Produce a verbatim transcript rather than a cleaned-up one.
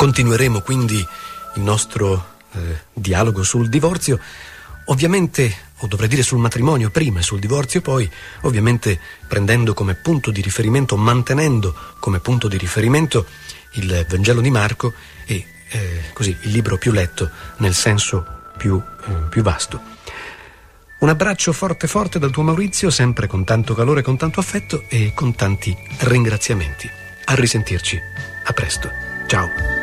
Continueremo quindi il nostro eh, dialogo sul divorzio, ovviamente, o dovrei dire sul matrimonio prima e sul divorzio poi, ovviamente prendendo come punto di riferimento, mantenendo come punto di riferimento il Vangelo di Marco e eh, così il libro più letto nel senso più, eh, più vasto. Un abbraccio forte forte dal tuo Maurizio, sempre con tanto calore, con tanto affetto e con tanti ringraziamenti. A risentirci. A presto. Ciao.